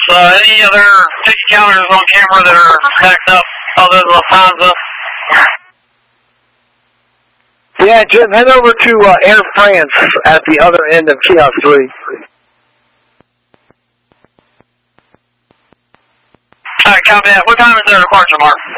Any other ticket counters on camera that are backed up other than Lufthansa? Yeah, Jim, head over to Air France at the other end of Kiosk 3. Alright, copy that. What time is their departure, Mark?